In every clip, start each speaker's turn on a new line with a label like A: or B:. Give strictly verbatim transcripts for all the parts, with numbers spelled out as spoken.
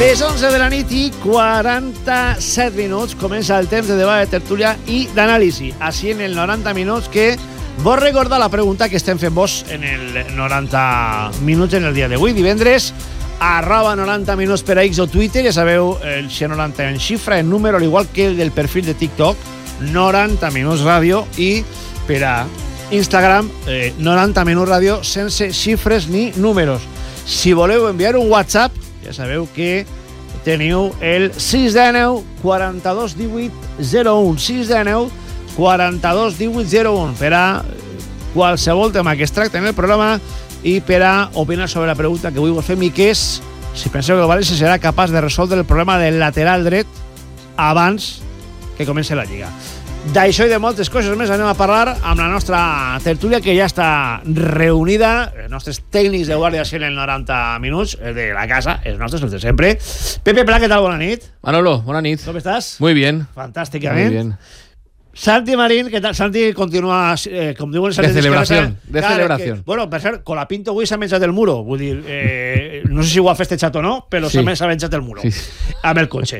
A: Les onze de la nit i quaranta-set minuts comença el temps de debat, de tertúlia i d'anàlisi. Així en el noranta minuts que vos recordar la pregunta que estem fent vos en el noranta minuts en el dia d'avui, divendres, arroba noranta minuts per a X o Twitter, ja sabeu, el C noranta en xifra, en número, al igual que el del perfil de TikTok, noranta minuts ràdio, i per a Instagram, eh, noranta minuts ràdio, sense xifres ni números. Si voleu enviar un WhatsApp, ja sabeu que teniu el sis de nou quaranta-dos divuit zero un, sis de nou quaranta-dos divuit zero un, per a qualsevol tema que es tracta en el programa i per a opinar sobre la pregunta que avui vos fem, i que és si penseu que el València serà capaç de resoldre el problema del lateral dret abans que comenci la Lliga. D'això i de moltes coses més anem a parlar amb la nostra tertúlia, que ja està reunida, els nostres tècnics de Guàrdia Civil en noranta minuts, els de la casa, els nostres, els de sempre. Pepe Pla, què tal? Bona nit.
B: Manolo, bona nit.
A: ¿Cómo estás?
B: Muy bien.
A: Fantàsticament.
B: Muy bien.
A: Santi Marín, què tal? Santi continua, eh, com diuen...
B: De celebración, de
A: claro,
B: celebración.
A: Que, bueno, per cert, Colapinto avui s'ha menjat el muro, vull dir, eh, no sé si ho ha festejat o no, però sí, s'ha menjat el muro, sí, amb el cotxe.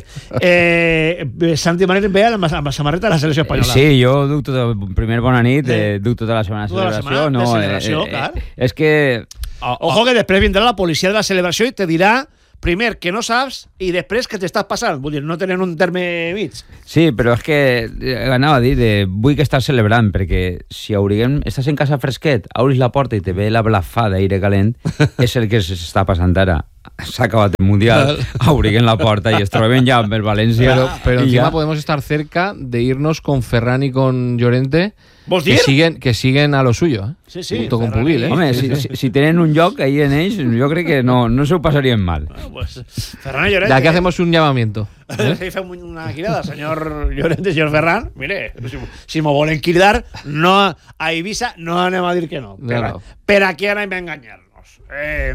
A: Eh, Santi Marín ve amb la, amb la samarreta de la selecció espanyola.
C: Sí, jo duc tota, primer bona nit, eh, duc tota la setmana de celebració.
A: No, de
C: eh,
A: celebració,
C: eh,
A: clar.
C: Eh, és que...
A: Oh, Ojo que després vindrà la policia de la celebració i te dirà primer que no saps i després que t'estàs passant. Vull dir, no tenen un terme mig.
C: Sí, però és que anava a dir, de, vull que estàs celebrant, perquè si haurien, estàs en casa fresquet, obris la porta i te ve la blafada d'aire calent, és el que s'està passant ara. S'ha acabat el Mundial, obrin la porta i es troben ja amb el València.
B: Pero, pero encima
C: ya
B: podemos estar cerca de irnos con Ferran y con Llorente, que siguen, que siguen a lo suyo, ¿eh?
A: Sí, sí,
B: junto con
A: Ferran
B: Pubil,
A: y...
B: ¿eh?
C: Home, si, si, si tenen un lloc ahí en ells, jo crec que no, no se ho passarien mal.
A: Bueno, pues, Ferran y Llorente.
B: De aquí hacemos un llamamiento.
A: ¿Eh? Si fem una quirada, señor Llorente, señor Ferran, mire, si, si m'ho volen cridar, no, a Ibiza no anem a dir que no. Per,
B: no.
A: per aquí anem a enganyar-nos. Eh...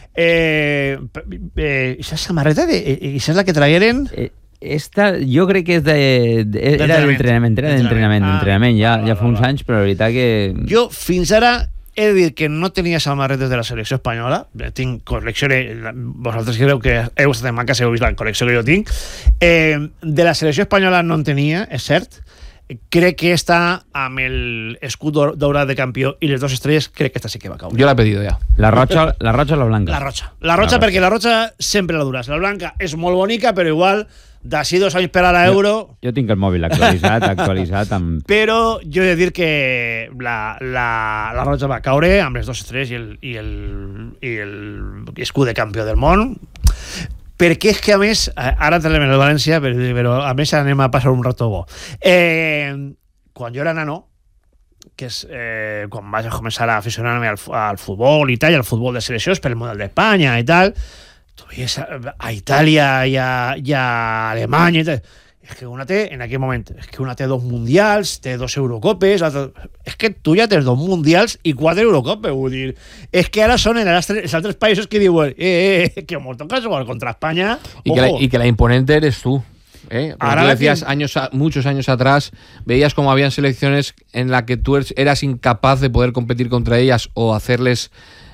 A: Eh, eh, esa samarreta de, eh, esa es la que tragueren
C: eh, esta jo crec que és de, de era d'entrenament era d'entrenament
A: ah,
C: d'entrenament ja,
A: va,
C: ja fa uns
A: va, va.
C: anys, però la veritat que
A: jo fins ara he de dir que no tenia samarretes de la selecció espanyola, tinc col·lecció, vosaltres creu que heu estat en manca si heu vist la col·lecció que jo tinc, eh, de la selecció espanyola no en tenia, és cert. Crec que esta amb el escut daurat de campió i les dues estrelles, crec que esta sí que va caure.
B: Yo la he pedido ya.
C: la roja, la roja o la blanca?
A: La roja. La roja,
C: la
A: perquè la roja sempre la duràs. La blanca és molt bonica, però igual d'ací dos anys per a l'euro...
C: Jo, jo tinc el mòbil actualitzat, actualitzat amb...
A: Però jo he de dir que la, la, la roja va caure amb les dues estrelles i el, i el, i el escut de campió del món. Perquè és que, a més, ara tenim el València, però a més anem a passar un rato bo. Eh, quan jo era nano, que és eh, quan vaig començar a aficionar-me al, al futbol i tal, i al futbol de seleccions per el model d'Espanya i tal, tu veies a, a Itàlia i a, i a Alemanya i tal. És que una té, en aquell moment, és que una té dos mundials, té dos Eurocopes, l'altra... és que tu ja tens dos mundials i quatre Eurocopes, vull dir, és que ara són en els altres països que diuen eh, eh, que molt toca jugar contra Espanya,
B: y que, la, y que la imponente eres tú. ¿eh? Ahora tú decías, que... años, muchos años atrás, veías como habían selecciones en las que tú eras incapaz de poder competir contra ellas o hacerles,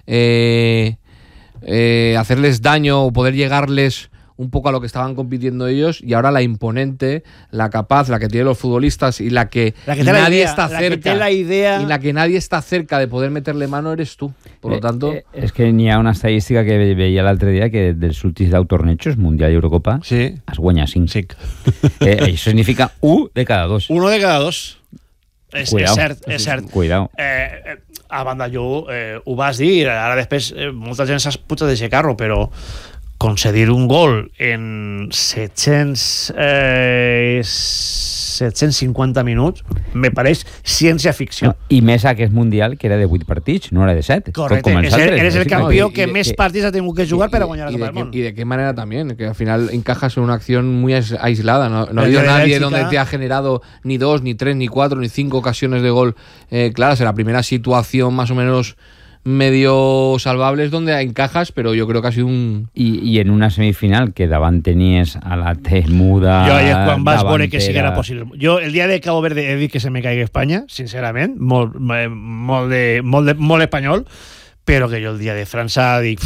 B: eh, eh, hacerles daño o poder llegarles un poco a lo que estaban compitiendo ellos, y ahora la imponente, la capaz, la que tiene los futbolistas y la que,
A: la que
B: nadie
A: idea,
B: está
A: la
B: cerca
A: que la idea...
B: y la que nadie está cerca de poder meterle mano eres tú. Por lo tanto...
C: Eh, eh, és que n'hi ha una estadística que veia l'altre dia que dels últims deu tornejos, Mundial i Eurocopa,
A: sí,
C: es guanya cinc.
A: cinc.
C: Eh, això significa un de cada dos.
A: Uno de cada dos. És, és cert, és cert.
C: Cuidao.
A: Eh, eh, a banda, jo eh, ho vas dir, ara després eh, molta gent s'ha putat de carro, però concedir un gol en set-cents, eh, set-cents cinquanta minuts me pareix ciència-ficció.
C: No, i més aquest Mundial, que era de vuit partits, no era de set.
A: Correcte, eres el, eres el campió no, que
B: de,
A: més
B: que,
A: partits ha tingut que jugar
B: y,
A: para guanyar la Copa del
B: Món.
A: Món.
B: Y de qué manera también, que al final encajas en una acción muy aislada. No, no ha habido nadie Bélgica, donde te ha generado ni dos, ni tres, ni cuatro, ni cinco ocasiones de gol eh, claras. En la primera situación más o menos medio salvables donde encajas, però jo crec que ha sigut un...
C: I, i en una semifinal que davant tenies a la Temuda...
A: Jo ja quan vas veure que sí que era possible. Jo el dia de Cabo Verde he dit que se me caigui Espanya, sincerament, molt, molt, de, molt, de, molt espanyol, però que jo el dia de França dic...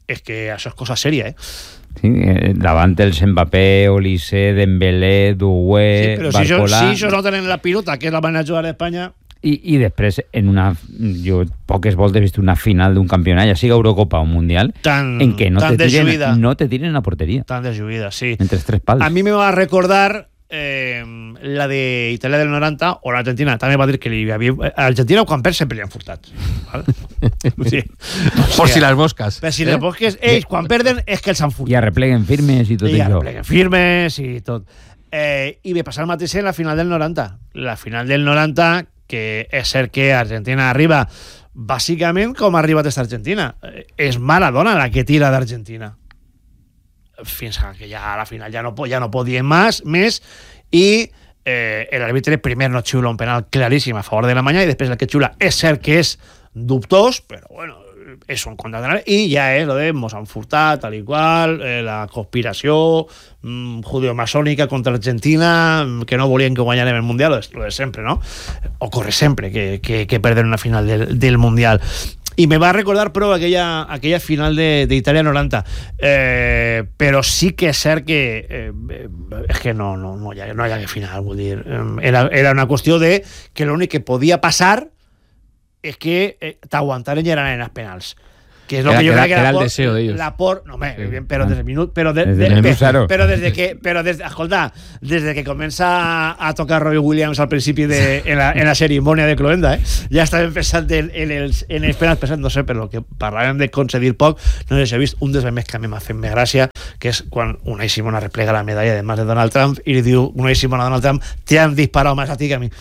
A: és que això és cosa sèria, eh?
C: Sí, eh, davant els Mbappé, Olise, Dembélé, Doué,
A: sí, però
C: Barcola...
A: si això no tenen la pilota, que és la van a jugar a Espanya...
C: I, i després, en una... Jo poques voltes he vist una final d'un campionat, ja sigui Eurocopa o Mundial,
A: tan,
C: en què no
A: tan
C: te, tiren, no te tiren a porteria.
A: Tan deslluïda, sí.
C: Entre els tres pals.
A: A mi me va recordar eh, la de Itàlia del noranta o l'Argentina. També va dir que li havia... A Argentina quan perd sempre li han furtat. ¿Vale? Sí.
B: O Por si las moscas.
A: Per si
B: eh?
A: les mosques, ells quan perden és que els han furtat.
C: I arrepleguen firmes i tot
A: I
C: això.
A: I arrepleguen firmes i tot. Eh, I ve passar el mateix en la final del noranta. La final del noranta, que és cert que Argentina arriba bàsicament com ha arribat aquesta Argentina. És Maradona la que tira d'Argentina. Fins que ja a la final ja no, ja no podien més, més i eh, l'àrbitre primer no xiula un penal claríssim a favor de l'Alemanya i després el que xiula és cert que és dubtós, però bueno, és un contratenal i ja és lo de mos han furtat, tal i qual, eh, la conspiració mmm, judeo-masònica contra Argentina, que no volien que guanyarem el Mundial, lo de sempre, no? Ocorre sempre que, que, que perden una final del, del Mundial. I me va recordar prou aquella, aquella final d'Itàlia noranta, eh, però sí que és cert que eh, és que no, no, no, hi ha, no hi ha que final, vull dir, era, era una qüestió de que l'únic que podia passar és que eh, t'aguantaren i eren en els penals, que és el
B: era,
A: que jo
B: era,
A: crec que
B: era
A: la por,
B: el deseo de ellos.
A: la por, no, me,
B: sí.
A: bien, però des del minut, però de,
C: des
A: de,
C: de,
A: de,
C: de
A: però des de que, però des, escolta, des de que comença a tocar Robbie Williams al principi de en la, en la cerimònia de Cloenda, eh, ja estàvem pensant en, en els en els penals, pensant, no sé, per lo que parlàvem de concedir poc, no sé si he vist un dels més que a mi m'ha fet més gràcia, que és quan Unai Simón replega la medalla de más de Donald Trump i li diu Unai Simón a Donald Trump, te han disparado más a ti que a mi.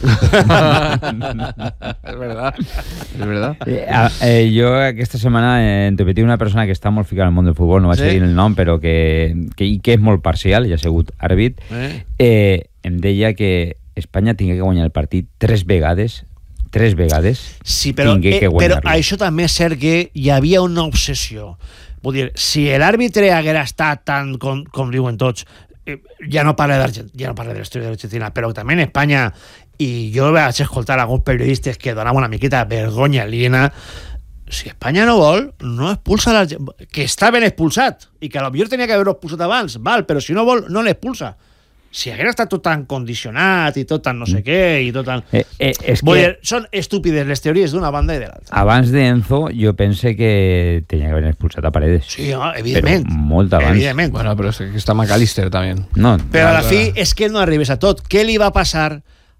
B: És verdad, és verdad.
C: Eh, eh, jo aquesta setmana eh, entrevisté una persona que està molt ficada al món del futbol, no vaig
A: sí?
C: a dir el nom, però que, que, que és molt parcial, ja ha sigut àrbit,
A: Eh?
C: eh, em deia que Espanya tingué que guanyar el partit tres vegades, tres vegades,
A: sí, però,
C: tingué
A: eh,
C: que
A: però
C: guanyar-lo.
A: això també és cert que hi havia una obsessió. Vull dir, si l'àrbitre haguera estat tant com, com diuen tots, eh, ja no parla d'Argentina, ja no parla de l'història d'Argentina, però també en Espanya, i jo vaig escoltar alguns periodistes que donaven una miqueta vergonya aliena. Si Espanya no vol, no expulsa l'Argentina, que està ben expulsat i que potser tenia que haver-ho expulsat abans, val, però si no vol, no l'expulsa. Si haguera estat tot tan condicionat i tot tan no sé què i tot tan...
C: Eh, eh, és
A: Vull
C: que
A: dir, són estúpides les teories d'una banda i de l'altra.
C: abans d'Enzo jo pense que tenia que haver expulsat a Paredes.
A: Sí, no, evidentment.
C: Però molt abans.
A: Evidentment.
B: Bueno, pero es que está McAllister también.
C: No,
A: Però a la
B: Clar,
A: fi
B: clar.
A: és que no arribes a tot. Què li va passar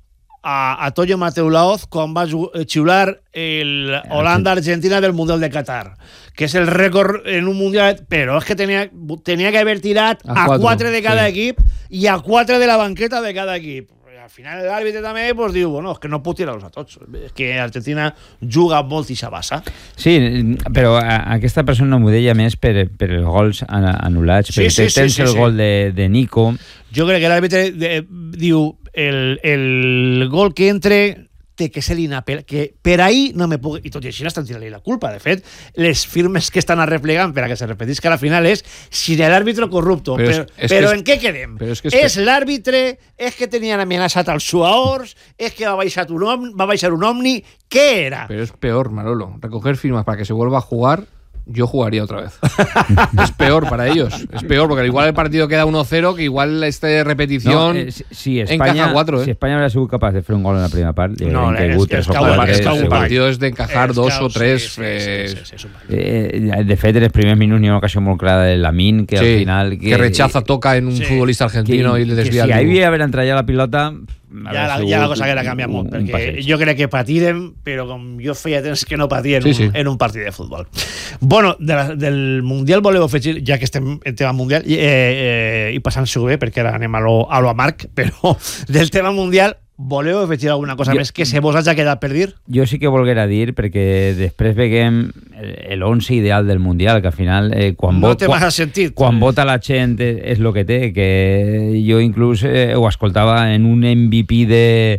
A: a, a Toyo Mateu Laoz quan va ju- xiular el Holanda-Argentina del Mundial de Qatar? Que és el rècord en un Mundial, però és que tenia, tenia que haver tirat
B: A
A: a
B: quatre,
A: quatre de cada
B: sí.
A: equip i a quatre de la banqueta de cada equip. I al final l'àrbitre també pues, diu, bueno, és que no puc tirar-los a tots. És que Argentina juga molt i s'abassa.
C: Sí, però a, aquesta persona m'ho deia més per, per els gols an- anul·lats,
A: Sí,
C: perquè
A: sí, sí,
C: tens
A: sí,
C: el
A: sí.
C: gol de, de Nico.
A: Jo crec que l'àrbitre de- diu el, el gol que entre té que ser l'inapel, que per ahí no me puc... I tot i així estan tirant-li la culpa. De fet, les firmes que estan arreplegant per a que se repetisca la final és si l'àrbitre corrupto.
B: Però
A: Però,
B: és- és
A: però
B: que és-
A: en què quedem?
B: però és que és
A: és l'àrbitre? És que tenien amenaçat els suaors? És que va baixar un, om, va baixar un omni? Què era?
B: Pero es peor, Manolo. Recoger firmas para que se vuelva a jugar, yo jugaría otra vez. Es peor para ellos. Es peor, porque igual el partido queda uno cero, que igual esta repetición
C: No, eh, si, si Espanya,
B: encaja cuatro, ¿eh?
C: si Espanya hagués sigut capaç de fer un gol en la primera part, li
A: No,
C: haurien
A: és-
C: caigut
A: és
C: tres o
A: que
B: Claro,
C: quatre.
B: es que un
C: segur.
B: partido es de encajar
A: És
B: dos
A: que-
B: o tres.
A: sí, sí,
B: eh,
A: sí, sí, sí, sí, sí.
C: Eh, de fet, en els primers minuts hi ha una ocasió molt clara de Lamin, que
B: sí,
C: al final...
B: que, rechaza, toca en un
A: Sí.
B: futbolista argentino
C: que,
B: y le
C: que
B: desvía
C: si
B: el
C: ahí
B: dibujo.
C: havia d'haver entrat ja la pilota...
A: Ja la, ja la cosa haguera canviat molt, perquè
C: passeig.
A: jo crec que patirem, però com jo feia temps que no patia en,
B: Sí,
A: un,
B: sí.
A: en un partit de futbol. Bueno, de la, del Mundial voleu afegir, ja que estem en tema Mundial, eh, eh, i passant-s'ho bé, perquè ara anem a lo, a lo amarg, però del tema Mundial, voleu afegir alguna cosa
C: Jo-
A: més que se vos hagi quedat per dir?
C: Jo sí que volguera dir, perquè després veiem l'once ideal del Mundial, que al final, eh, quan,
A: No
C: vot,
A: té
C: quan,
A: massa sentit.
C: quan vota la gent és, és el que té, que jo inclús eh, ho escoltava en un M V P de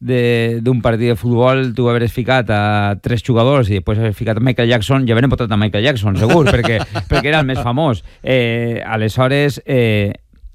C: de- d'un partit de futbol, tu haveres ficat a tres jugadors i després haveres ficat a Michael Jackson, ja haurem votat a Michael Jackson, segur, perquè, perquè era el més famós. Eh, aleshores, eh,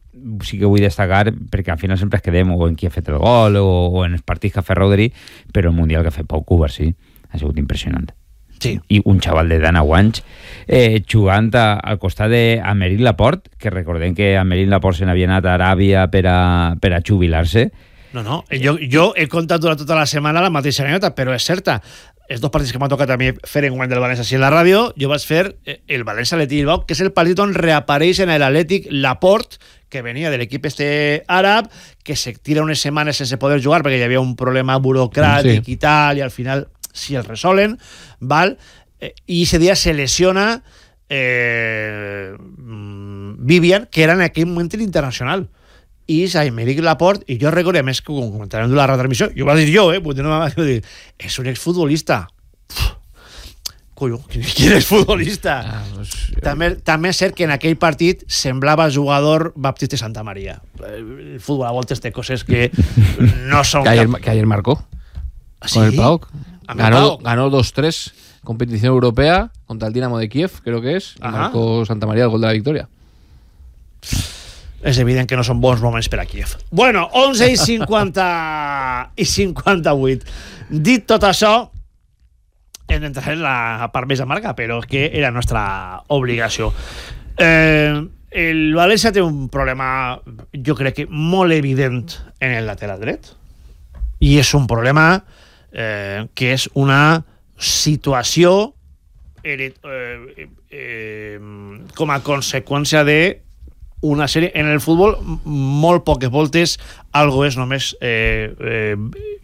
C: sí que vull destacar, perquè al final sempre es quedem o en qui ha fet el gol o, o en els partits que ha fet Rodri, però el Mundial que ha fet Pau Cubarsí ha sigut impressionant.
A: Sí.
C: I un xaval de deu anys eh, jugant a, al costat d'Aymeric Laporte, que recordem que Aymeric Laporte se n'havia anat a Aràbia per a, per a jubilar-se.
A: No, no, jo, jo he contat durant tota la setmana la mateixa anècdota, però és certa. Els dos partits que m'ha tocat a mi fer en guany del València així en la ràdio, jo vaig fer el València-Atlètic Bilbao, que és el partit on reapareix en l'Atlètic Laporte, que venia de l'equip este àrab, que se tira unes setmanes sense poder jugar perquè hi havia un problema burocràtic sí. i tal, i al final si el resolen, val? Eh, i ese dia se lesiona eh, Vivian, que era en aquell moment l'internacional, i és Aymeric Laporte, i jo recordo, més que quan comentarem de la retransmissió, jo ho vaig dir jo, eh, perquè no m'ho dir, és un exfutbolista. Coño, qui és futbolista? Ah, pues, també, també és cert que en aquell partit semblava jugador Baptista Santa Maria. El futbol a voltes té coses que no són...
B: Que ayer, que ayer marcó.
A: ¿Sí?
B: Con el P A O K. Ganó,
A: P A O K.
B: ganó dos tres competición europea contra el Dinamo de Kiev, creo que es, y marcó Santa María el gol de la victoria.
A: És evident que no són bons moments per a Kiev. Bueno, onze i cinquanta i cinquanta-vuit. Dit tot això, hem d'entrar en la part més amarga, però és que era la nostra obligació. Eh, el València té un problema, jo crec que molt evident en el lateral dret, i és un problema eh, que és una situació eh, eh, eh, com a conseqüència de una sèrie en el futbol, molt poques voltes algo és només eh, eh,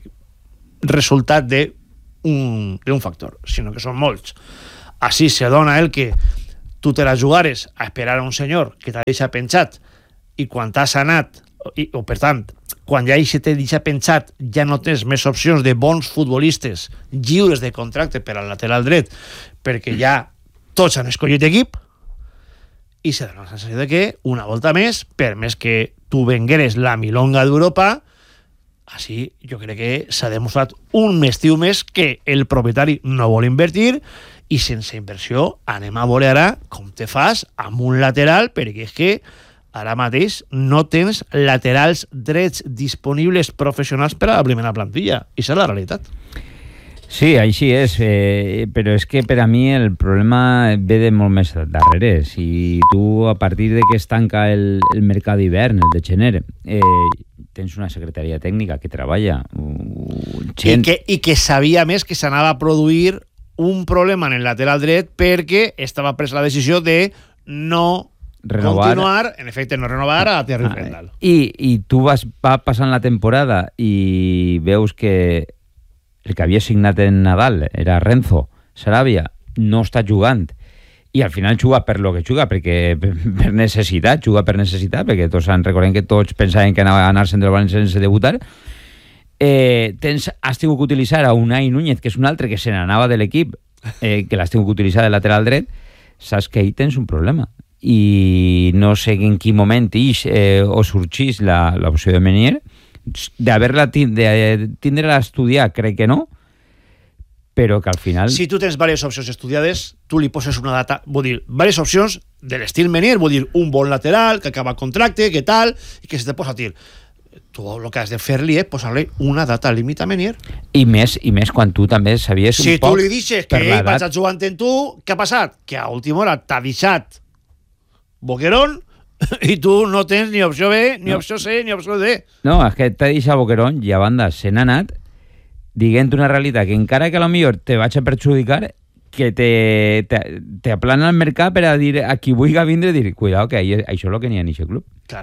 A: resultat de un, de un factor, sinó que són molts. Així se dona el que tu te la jugares a esperar a un senyor que t'ha deixat penjat, i quan t'has anat, i, o per tant, quan ja se t'ha deixat penjat, ja no tens més opcions de bons futbolistes lliures de contracte per al lateral dret, perquè ja tots han escollit equip, i se dona la sensació de que, una volta més, per més que tu vengueres la milonga d'Europa, així jo crec que s'ha demostrat un estiu més que el propietari no vol invertir, i sense inversió anem a veure ara com te fas amb un lateral, perquè és que ara mateix no tens laterals drets disponibles professionals per a la primera plantilla. I això és la realitat.
C: Sí, així és, eh, però és que per a mi el problema ve de molt més darrere. Si tu, a partir de que es tanca el, el mercat d'hivern, el de gener, eh, tens una secretaria tècnica que treballa... Uh,
A: I, que, I que sabia més que s'anava a produir un problema en el lateral dret perquè estava presa la decisió de no renovar, continuar, en efecte, no renovar a Thierry Rendal.
C: Ah, i, I tu vas va passant la temporada i veus que el que havia signat en Nadal era Renzo Sarabia, no està jugant, i al final juga per lo que juga, perquè per necessitat, juga per necessitat, perquè tots han recordem que tots pensaven que anava a anar-se'n del València sense debutar. Eh, tens, has tingut que utilitzar a Unai Núñez, que és un altre que se n'anava de l'equip, eh, que l'has tingut que utilitzar de lateral dret, saps que ahí tens un problema. I no sé en quin moment ix eh, o sorgís l'opció de Menier, d'haver-la de tindre-la estudiar, crec que no, però que al final...
A: Si tu tens diverses opcions estudiades, tu li poses una data, vull dir, diverses opcions de l'estil Menier, vull dir, un bon lateral, que acaba contracte, que tal, i que se te posa a tir. Tu el que has de fer-li és posar-li una data límit a Menier.
C: I més, i més quan tu també sabies
A: si
C: un poc...
A: Si tu li deixes que ell vaig a jugar en tu, què ha passat? Que a última hora t'ha deixat Boquerón, i tu no tens ni opció B, ni no. opció C, ni opció D.
C: No, és que t'ha deixat Boquerón i a banda se n'ha anat dient una realitat que encara que a lo millor te vaig a perjudicar, que te, te, te aplana el mercat per a dir a qui vulgui vindre, dir, cuidao, que això és el que n'hi ha en aquest club.
A: Clar.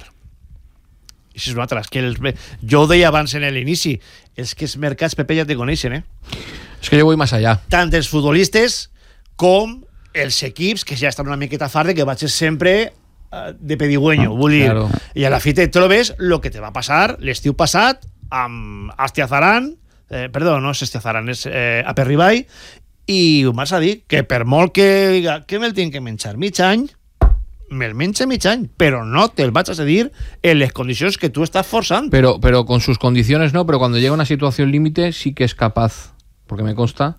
A: I si és una altra, és que els, jo ho deia abans en l'inici, és que els mercats, Pepe, ja te coneixen, eh?
B: És que jo vull més allà.
A: Tant els futbolistes com els equips, que ja estan una miqueta farde, que vaig sempre de pedigüeño, vull dir, claro. I a la fi te trobes lo que te va passar l'estiu passat amb Astiazaran, eh, perdó, no és Astiazaran, és eh, Aperribay, i ho m'has a dir que per molt que diga que me'l tinc que menjar mig any, me'l menja mig any, però no te'l vaig a cedir en les condicions que tu estàs forçant.
B: Pero, pero con sus condiciones no, pero cuando llega una situación límite sí que es capaz, porque me consta,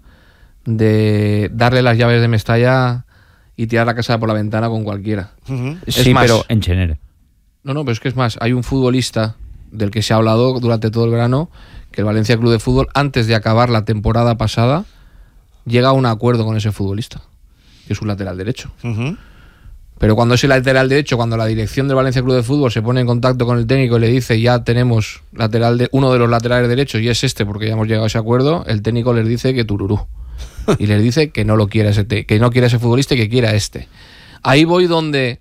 B: de darle las llaves de Mestalla y tirar la casa por la ventana con cualquiera.
C: Uh-huh. Sí, más, pero en general.
B: No, no, pero es que es más, hay un futbolista del que se ha hablado durante todo el verano, que el Valencia Club de Fútbol, antes de acabar la temporada pasada, llega a un acuerdo con ese futbolista, que es un lateral derecho.
A: Uh-huh.
B: Pero cuando ese lateral derecho, cuando la dirección del Valencia Club de Fútbol se pone en contacto con el técnico y le dice ya tenemos lateral de, uno de los laterales derechos y es este porque ya hemos llegado a ese acuerdo, el técnico les dice que tururú. Y les dice que no lo quiere ese, que no quiere ese futbolista y que quiera este. Ahí voy donde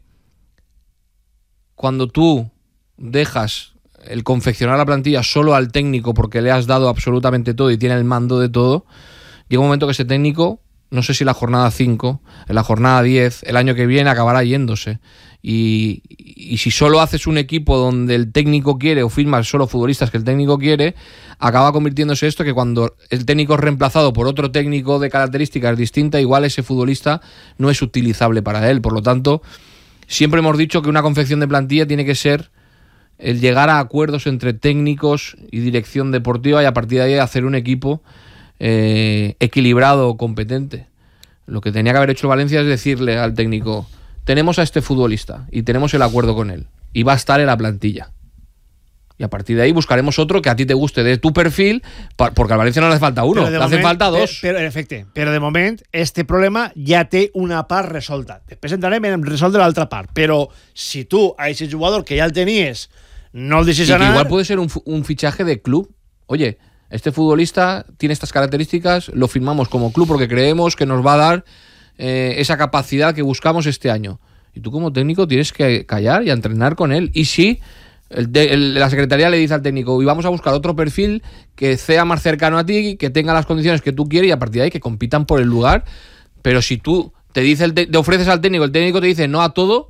B: cuando tú dejas el confeccionar la plantilla solo al técnico porque le has dado absolutamente todo y tiene el mando de todo, llega un momento que ese técnico, no sé si la jornada cinco, en la jornada diez, el año que viene acabará yéndose. Y, y si solo haces un equipo donde el técnico quiere o firmas solo futbolistas que el técnico quiere, acaba convirtiéndose esto que cuando el técnico es reemplazado por otro técnico de características distintas, igual ese futbolista no es utilizable para él. Por lo tanto, siempre hemos dicho que una confección de plantilla tiene que ser el llegar a acuerdos entre técnicos y dirección deportiva y a partir de ahí hacer un equipo eh, equilibrado o competente. Lo que tenía que haber hecho Valencia es decirle al técnico, tenemos a este futbolista y tenemos el acuerdo con él y va a estar en la plantilla. Y a partir de ahí buscaremos otro que a ti te guste de tu perfil, porque al Valencia no le hace falta uno, le hacen falta dos.
A: Però, en efecte, però de moment este problema ja té una part resolta. Després entrarem en resoldre l'altra part. Però si tu a ese jugador que ja el tenies no el deixes anar...
B: Igual puede ser un, un fichaje de club. Oye, este futbolista tiene estas características, lo firmamos como club porque creemos que nos va a dar eh, esa capacidad que buscamos este año. Y tú como técnico tienes que callar y entrenar con él. Y si el de, el, la secretaría le dice al técnico, y vamos a buscar otro perfil que sea más cercano a ti, que tenga las condiciones que tú quieres y a partir de ahí que compitan por el lugar. Pero si tú te, dice el te, te ofreces al técnico, el técnico te dice no a todo,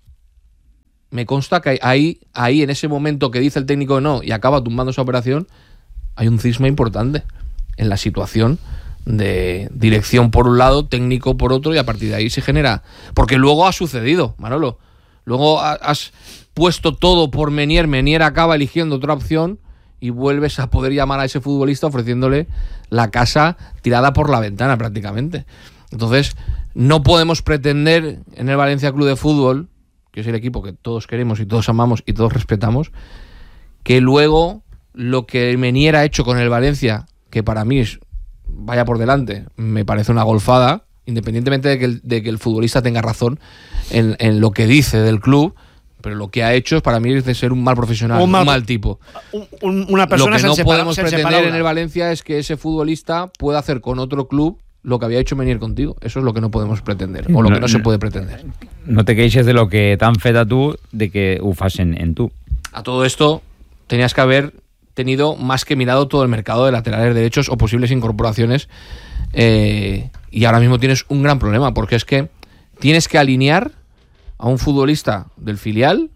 B: me consta que ahí, ahí en ese momento que dice el técnico no y acaba tumbando esa operación, hay un cisma importante en la situación de dirección por un lado, técnico por otro, y a partir de ahí se genera... Porque luego ha sucedido, Manolo. Luego has puesto todo por Menier, Menier acaba eligiendo otra opción y vuelves a poder llamar a ese futbolista ofreciéndole la casa tirada por la ventana prácticamente. Entonces, no podemos pretender en el Valencia Club de Fútbol, que es el equipo que todos queremos y todos amamos y todos respetamos, que luego lo que Menier ha hecho con el Valencia, que para mí es, vaya por delante, me parece una golfada, independientemente de que el, de que el futbolista tenga razón en, en lo que dice del club, pero lo que ha hecho es para mí es de ser un mal profesional, un mal, un mal tipo.
A: Un, una persona
B: lo que no
A: sense
B: podemos
A: sense
B: pretender
A: palabra.
B: En el Valencia es que ese futbolista pueda hacer con otro club lo que había hecho Menier contigo. Eso es lo que no podemos pretender, o lo
C: no,
B: que no, no se puede pretender.
C: No te queixes de lo que t'han fet a tu, de que ho facen en tu.
B: A todo esto tenías que haber tenido más que mirado todo el mercado de laterales derechos o posibles incorporaciones, eh, y ahora mismo tienes un gran problema, porque es que tienes que alinear a un futbolista del filial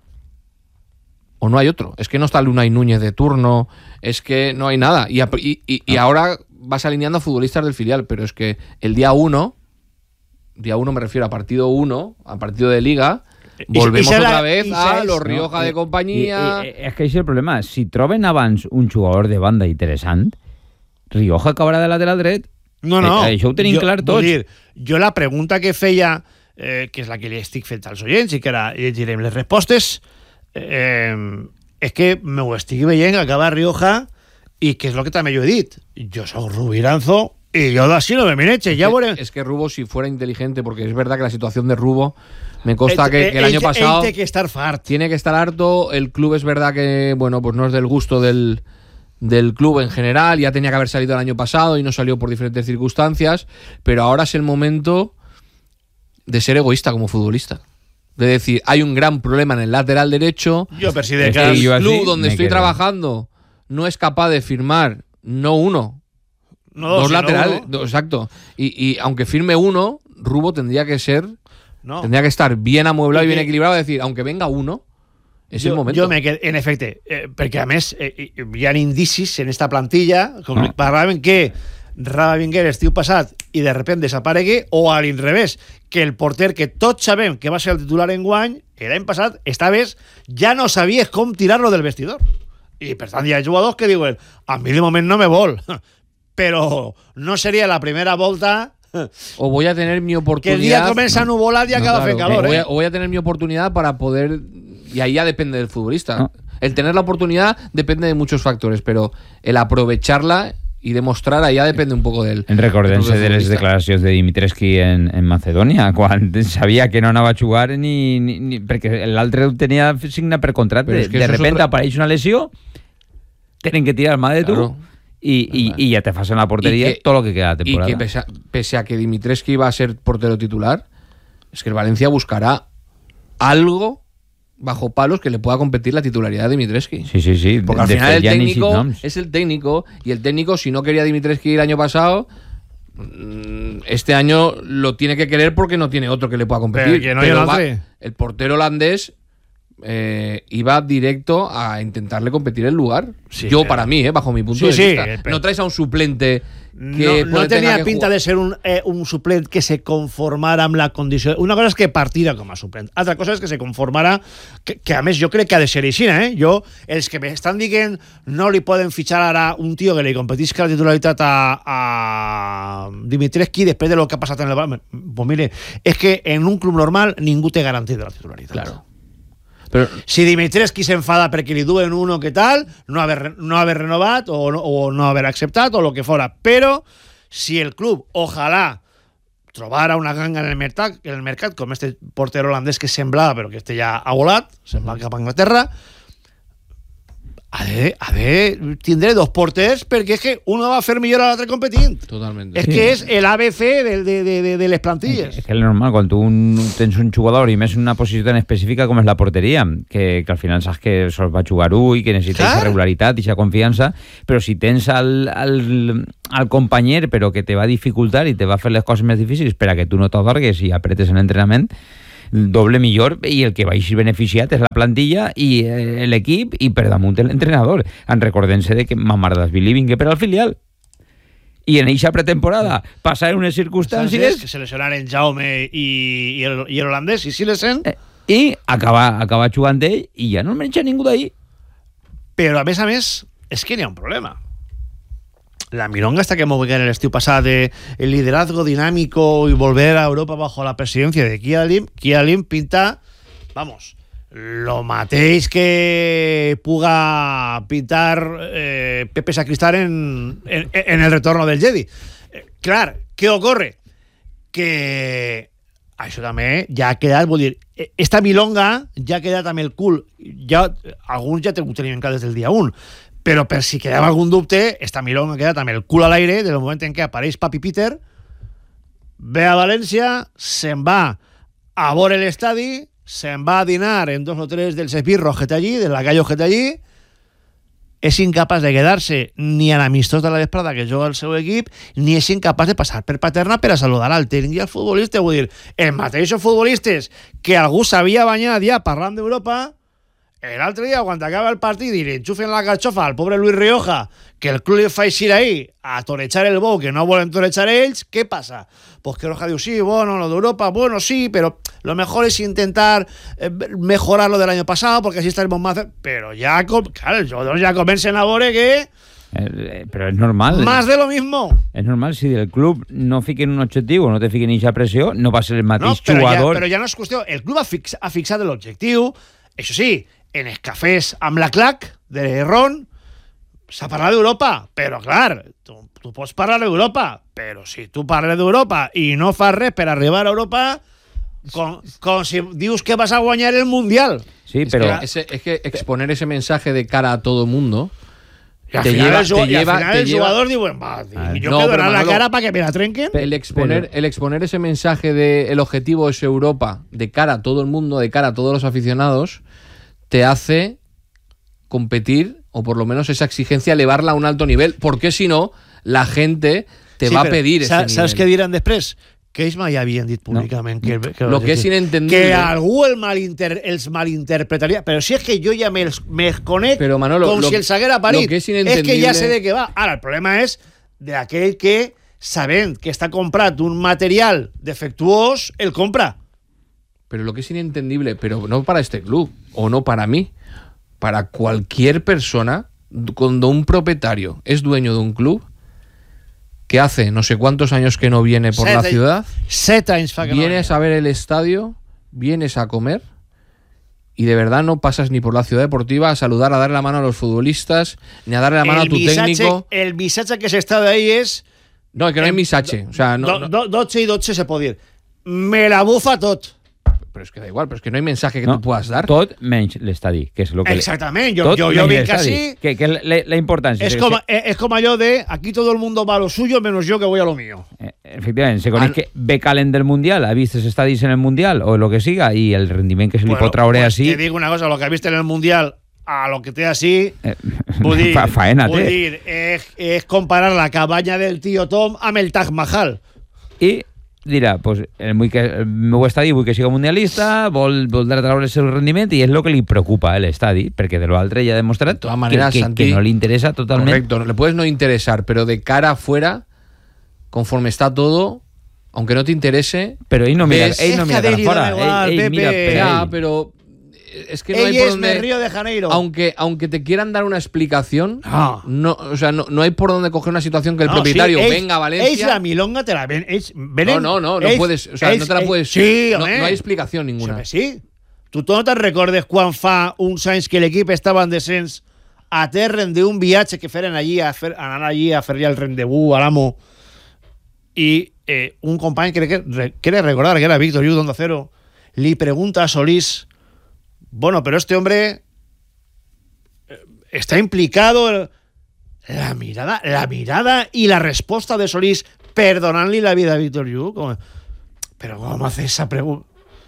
B: o no hay otro. Es que no está el Unai Núñez de turno, es que no hay nada. Y, y, y, y ahora vas alineando a futbolistas del filial, pero es que el día uno, día uno me refiero a partido uno, a partido de Liga, volvemos
A: I, i
B: otra
A: la,
B: vez a los Rioja
C: no,
B: de compañía.
C: I, i, és que això és el problema. Si troben abans un jugador de banda interessant, Rioja acabarà de lateral dret.
A: No, no.
C: Eh, això ho tenim
A: jo,
C: clar tots.
A: Dir, jo la pregunta que feia, eh, que és la que li estic fent als oients i que ara llegirem les respostes, eh, és que m'ho estic veient que acaba Rioja i que és el que també jo he dit. Jo soc Rubiranzo y yo así no me mireche. Ya
B: es, que, es que Rubo, si fuera inteligente, porque es verdad que la situación de Rubo me consta que, que el año pasado
A: tiene que estar farto.
B: Tiene que estar harto. El club es verdad que, bueno, pues no es del gusto del, del club en general. Ya tenía que haber salido el año pasado y no salió por diferentes circunstancias. Pero ahora es el momento de ser egoísta como futbolista. De decir, hay un gran problema en el lateral derecho.
A: Yo percibe
B: el
A: que
B: el
A: yo
B: club donde estoy quedo. trabajando no es capaz de firmar, no uno,
A: no dos,
B: dos laterales.
A: Uno.
B: Dos, exacto. Y, y aunque firme uno, Rubo tendría que ser...
A: No.
B: Tendría que estar bien amueblado y, y bien equilibrado. Es decir, aunque venga uno, és
A: jo,
B: el moment.
A: Jo me quedo, en efecte, eh, perquè a més eh, hi ha indicis en esta plantilla, com no. parlaven que Raba Vinguer estiu passat i de repente desaparegue, o a l'inrevés, que el porter que tots sabem que va ser el titular en guany, l'any passat, esta vez ja no sabies com tirar-lo del vestidor. I per tant hi ha jugadors que diuen, a mi de moment no me vol, però no seria la primera volta...
B: O voy a tener mi oportunidad.
A: Que el día comienza a nubolar y acaba de calor.
B: O voy, a,
A: ¿eh?
B: o voy a tener mi oportunidad para poder. Y ahí ya depende del futbolista. No. El tener la oportunidad depende de muchos factores, pero el aprovecharla y demostrar, allà depèn un poc d'ell.
C: Recordem-se de les declaracions de Dimitrescu en, en Macedònia, quan sabia que no anava a jugar ni, ni, ni perquè l'altre ho tenia signat per contracte. De, de repente otra... apareix una lesió, tenen que tirar mà de tu, claro. i, i, i ja te fas en la porteria que, tot el que queda de temporada.
B: I que pese a, pese a que Dimitrescu va a ser portero titular, es que el Valencia buscará algo bajo palos que le pueda competir la titularidad de Dimitrescu.
C: Sí, sí, sí.
B: Porque al de final el técnico es el técnico, y el técnico, si no quería Dimitrescu el año pasado, este año lo tiene que querer porque no tiene otro que le pueda competir.
A: Pero, no
B: Pero va, el portero holandés eh, iba directo a intentarle competir el lugar. Sí, Yo, pero... para mí, eh, bajo mi punto
A: sí,
B: de vista.
A: Sí,
B: pero... No traes a un suplente que
A: no, no tenía pinta de ser un, eh, un suplent que se conformara amb la condició. Una cosa és que partira com a suplent, altra cosa és que se conformara, que, que a més jo crec que ha de ser així, eh? Jo, els que m'estan dient no li poden fitxar ara un tio que li competisca la titularitat a, a Dimitrescu després de lo que ha passat en el... Pues mire, és que en un club normal ningú té garantia de la titularitat.
B: Claro. Pero,
A: si Dimitrescu s'enfada perquè li duen uno que tal, no haver, no haver renovat o no, o no haver acceptat o lo que fora, però si el club, ojalà trobara una ganga en el mercat, en el mercat com este portero holandès que semblava però que este ja ha volat, se'n va cap a Anglaterra, ha de, ha de tindre dos porters perquè és que uno va a fer millor a l'altre competint.
B: Totalment.
A: És que és el A B C de, de, de, de les plantilles.
C: És que és normal, quan tu un, tens un jugador i més en una posició tan específica com és la porteria, que, que al final saps que sols va jugar un i que necessita aquesta regularitat i aquesta confiança, però si tens al, al, al companyer però que te va dificultar i te va fer les coses més difícils per a que tu no t'adorgues i apretes en l'entrenament, doble millor, i el que va així beneficiat és la plantilla i eh, l'equip i per damunt l'entrenador. En recordem-se de que Mamardashvili vingué per al filial i en eixa pretemporada passaren unes circumstàncies
A: que seleccionaren Jaume i, i, el, i el holandès i Silesen
C: eh, i acaba, acaba jugant ell i ja no menja ningú d'ahí.
A: Però a més a més és que n'hi ha un problema. La milonga hasta que movió en el estiu pasado de el liderazgo dinámico y volver a Europa bajo la presidencia de Kia Lim, Kia Lim pinta, vamos, lo mateix que puga pintar eh, Pepe Sacristán en, en, en el retorno del Jedi. Eh, clar, què ocorre? Que això també ja ha quedat, vol dir, esta milonga ja ha quedat amb el cul, ja, alguns ja ho tenien clar des del dia un, però per si quedava algun dubte, esta milonga ha quedat amb el cul a l'aire del moment en què apareix Papi Peter, ve a València, se'n va a veure l'estadi, se'n va a dinar en dos o tres dels esbirros que té allí, de la calle que té allí, és incapaç de quedar-se ni a l'amistós de la vesprada que juga el seu equip, ni és incapaç de passar per Paterna per a saludar al tècnic i al futbolista. Vull dir, els mateixos futbolistes que algú s'havia banyat ja parlant d'Europa, l'altre dia, quan acaba el partit i li enxufen la carxofa al pobre Luis Rioja, que el club li fa eixir ahí a torejar el bou, que no volen torejar ells, què passa? Pues que Rioja diu, sí, bueno, lo de Europa, bueno, sí, pero lo mejor es intentar eh, mejorar lo del año pasado, porque así estaremos más... Pero ya, claro, els jugadors ja comencen a veure que...
C: Eh, però és normal.
A: Más de lo mismo.
C: És normal, si el club no fiquen un objectiu o no te fiquen eixa pressió, no va ser el mateix
A: no, però
C: jugador...
A: Ja, però ja no és qüestió... El club ha, fix, ha fixat l'objectiu, això sí, en els cafès amb la clac de Ron s'ha parlat d'Europa, però clar, tu, tu pots parlar d'Europa, però si tu parles d'Europa i no fas res per arribar a Europa, com, com si dius que vas a guanyar el Mundial.
C: Sí,
B: es
C: pero
B: que ese, es que exponer ese mensaje de cara a todo el mundo
A: y al te final, lleva, el, te y lleva, al final te el lleva, jugador diu, va, y yo no, quiero dar la cara para que me la trenquen.
B: El exponer, el exponer ese mensaje de el objetivo es Europa de cara a todo el mundo, de cara a todos los aficionados, te hace competir, o por lo menos esa exigencia, elevarla a un alto nivel, porque si no, la gente te sí, va a pedir ese nivel.
A: ¿Sabes qué dirán després? Que ells mai havien dit públicament. No. Que, que,
B: lo que és inentendible.
A: Que algú el malinter, els malinterpretaria. Però si és que jo ja me, me conec
B: Pero, Manolo,
A: com
B: lo,
A: si els haguera parit.
B: Que és,
A: és que ja sé de què va. Ara, el problema és d'aquell que, sabent que està comprat un material defectuós, el compra.
B: Pero lo que es inentendible, pero no para este club, o no para mí, para cualquier persona, cuando un propietario es dueño de un club, que hace no sé cuántos años que no viene por
A: set,
B: la ciudad,
A: set anys fa que
B: vienes no a ver el estadio, vienes a comer, y de verdad no pasas ni por la ciudad deportiva a saludar, a darle la mano a los futbolistas, ni a darle la mano
A: el
B: a tu
A: misache,
B: técnico.
A: El misache que se está de ahí es...
B: No, que no hay misache. O sea, no,
A: do,
B: no.
A: Do, doce i dotze se pot dir. Me la bufa tot.
B: Però és que da igual, però és que no hay mensaje que
C: no,
B: tu puedas dar.
C: Tot menys l'estadi, que és lo que...
A: Exactament, jo, jo, jo vinc així...
C: Que, que la, la importància...
A: És com, és com allò de aquí todo el mundo va a lo suyo menos yo que voy a lo mío.
C: Eh, efectivament, se coneix An... que ve calent del Mundial, ha vist els estadis en el Mundial o lo que siga, i el rendiment que se li
A: bueno,
C: pot traure
A: pues
C: així...
A: Te digo una cosa, lo que has vist en el Mundial a lo que té així...
C: Eh,
A: vull dir,
C: fa, faena,
A: vull dir és, és comparar la cabanya del tio Tom amb el Taj Mahal.
C: I dirà, pues, el, que, el meu estadi vull que siga mundialista, vol, vol treure el seu rendiment, i és el que li preocupa a l'estadi, perquè de l'altre ja ha demostrat
B: de maneras,
C: que, que,
B: Santi,
C: que no li interessa totalment.
B: Correcto, le puedes no interesar, pero de cara afuera, conforme está todo, aunque no te interese...
C: Pero ell no mira,
B: ves,
C: ell no mira de fora,
A: igual,
C: ell, ell mira per
B: ya,
C: ell.
B: pero es que no
A: Ell
B: hay por
A: és
B: donde...
A: Río de Janeiro.
B: Aunque, aunque te quieran dar una explicación,
A: Ah.
B: no, o sea, no, no hay por donde coger una situación que el
A: No,
B: propietario
A: sí, ells,
B: venga a Valencia...
A: Ells la milonga te la ven. Ells venen,
B: no, no, no, no
A: ells,
B: puedes, o sea,
A: ells,
B: no te la puedes...
A: Sí,
B: no,
A: home.
B: no hay explicación ninguna.
A: Sí, sí. Tu no te'n recordes quan fa uns anys que l'equip estava en descens aterren d'un viatge que feren allí a fer, anar allí a fer-li el rendezvous a l'amo, i eh, un company crec que quiere recordar que era Víctor Yu d'Onda Cero, li pregunta a Solís, bueno, pero este hombre está implicado. La mirada, la mirada y la respuesta de Solís perdonarle la vida a Víctor Yu. Como, pero ¿cómo hace esa pregunta?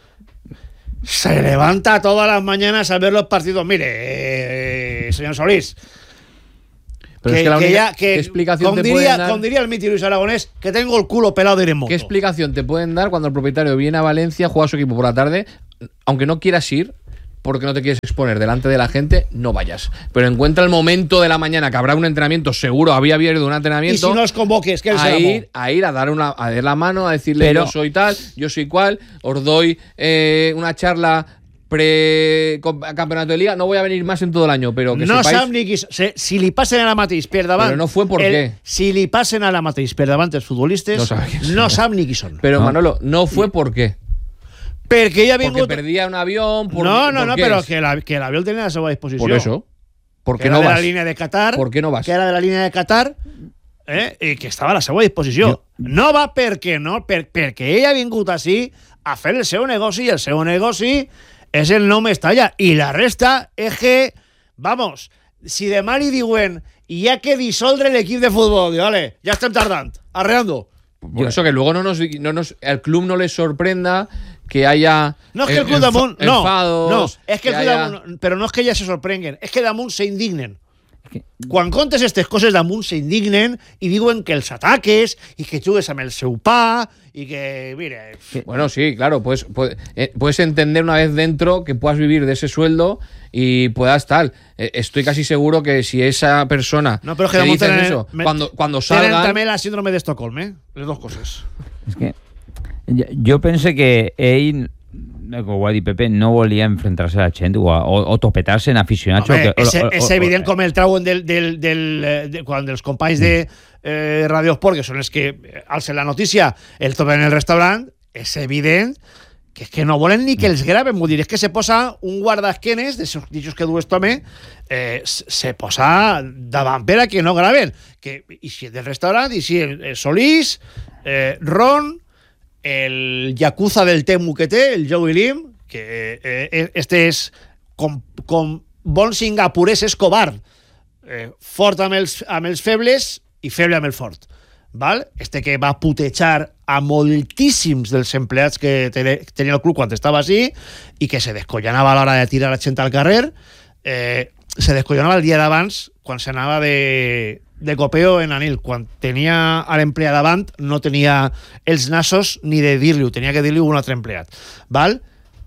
A: Se levanta todas las mañanas a ver los partidos. Mire, eh, señor Solís,
B: Pero
A: que,
B: es que la única,
A: que ya, que,
B: ¿qué explicación
A: con
B: te
A: diría,
B: pueden dar?
A: con diría el mítico Luis Aragonés, que tengo el culo pelado de ir en moto.
B: ¿Qué explicación te pueden dar cuando el propietario viene a Valencia, juega a su equipo por la tarde, aunque no quieras ir, porque no te quieres exponer delante de la gente, no vayas? Pero encuentra el momento de la mañana que habrá un entrenamiento, seguro había habido un entrenamiento.
A: Y si no os convoques, que él
B: a
A: se
B: ir, a ir a dar una a dar la mano, a decirle
C: Pero,
B: yo soy tal, yo soy cual, os doy eh, una charla pre-campeonato de liga, no voy a venir más en todo el año, pero que
A: no
B: sepáis...
A: sap ni qui... Se, si li passen a la mateix per davant...
B: Pero no fue por
A: el,
B: qué.
A: Si li passen a la mateix per davant els futbolistes,
B: No sabe quién son.
A: no sap ni qui són.
B: Pero
C: No.
B: Manolo, no fue por qué.
A: Perquè ella ha
B: Porque
A: vingut...
B: perdía un avión, por,
A: no, no,
B: ¿por
A: no,
B: qué
A: però
B: es?
A: que la- que l'avió el tenia a la seva disposició.
B: Por eso. ¿Por
A: Que
B: qué
A: era
B: no
A: de
B: vas?
A: la línia de Qatar.
B: ¿Por qué no vas?
A: Que era de la línia de Qatar, eh, i que estava a la seva disposició.
C: Jo-
A: No va perquè no, per, perquè ell ha vingut així a fer el seu negoci, i el seu negoci és el no m'estalla. I la resta és que, vamos, si demà li diuen hi ha que dissoldre l'equip de futbol, diu, vale, ja estem tardant, arreando.
B: Por eso que luego no nos, no nos, el club no les sorprenda que haya
A: No és que el
B: eh,
A: club damunt...
B: enfa-
A: No,
B: enfados,
A: no, és que el club
B: haya-
A: damunt... Però no és que ja se sorprenguen, és que damunt se indignen.
C: que-
A: Quan contes aquestes coses damunt se indignen i diuen que els ataques i que jugues amb el seu pa i que, mira...
B: Bueno, sí, claro, pues, puedes, eh, puedes entender una vez dentro que puedas vivir de ese sueldo y puedas tal. Eh, estoy casi seguro que si esa persona
A: No, però és que
B: te
A: damunt
B: dices
A: tenen,
B: eso,
A: me-
B: cuando, cuando
A: tenen
B: salgan...
A: també la síndrome d'Estocolm, eh? Les dues coses.
C: És que jo, jo pense que ell, com ho ha dit Pepe, no volia enfrontar-se a la gent o, o, o topetar-se en aficionats.
A: Home,
C: o que,
A: és,
C: o, o,
A: és
C: o,
A: evident
C: o,
A: com el trauen del, del, del, eh, de, quan dels companys de eh, Radio Esport, que són els que eh, alcen la notícia, el topen en el restaurant, és evident que és que no volen ni que els graven. Vull dir, és que se posa un guardaesquenes d'aixòs que du este home, eh, se posa davant per a que no graven. Que, i si del restaurant, i si el, el Solís, eh, Ron, el yakuza del Temu que té, el Joey Lim, que eh, este és com, com bon singapurès Escobar, eh, fort amb els, amb els febles i feble amb el fort. Val? Este que va putejar a moltíssims dels empleats que tenia el club quan estava així i que se descollanava a l'hora de tirar la gent al carrer, eh, se descollanava el dia d'abans quan s'anava de, de copeo en Anil. Quan tenia a l'empleat davant no tenia els nassos ni de dir-li-ho, tenia que dir-li un altre empleat. Val?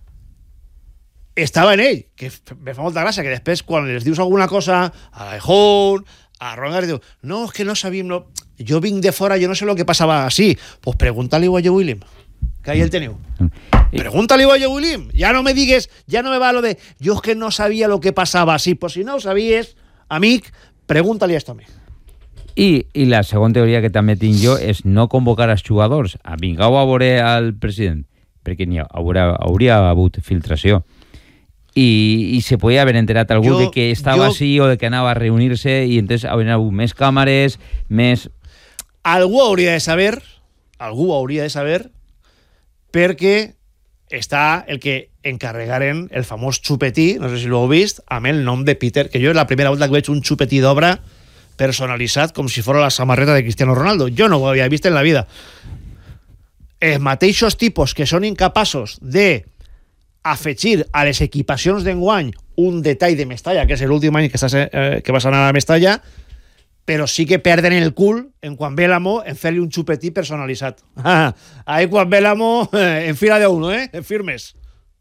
A: Estava en ell, que me fa molta gràcia, que després quan les dius alguna cosa a l'Ejón, a Rongar, diu, no, és que no sabíem, no. Jo vinc de fora, jo no sé lo que passava així. Pues pregúntale-ho a Joe William, que ahí el teniu. Pregúntale-ho a Joe William. Ja no me digues, ja no me va lo de, jo és que no sabia lo que passava així. Pues si no ho sabies, amic, pregúntale esto a mi.
C: I, I la segona teoria que també tinc jo és no convocar els jugadors a vingueu a veure al president, perquè n'hi ha, hauria, hauria hagut filtració. y, y se podía haver enterat algú
A: jo,
C: de que estava
A: jo,
C: així o de que anava a reunir-se i entonces haurien hagut més càmeres, més...
A: Algú hauria de saber, algú hauria de saber, perquè està el que encarregaren el famós xupetí, no sé si l'heu vist, amb el nom de Peter, que jo és la primera volta que veig un xupetí d'obra personalitzat com si fos la samarreta de Cristiano Ronaldo. Jo no ho havia vist en la vida. Els mateixos tipus que són incapaços de afegir a les equipacions d'enguany un detall de Mestalla, que és l'últim any que, estàs, eh, que vas anar a Mestalla, però sí que perden el cul en quan ve l'amo en fer-li un xupetí personalitzat. Ah, ahí quan ve l'amo en fila de uno, eh? En firmes.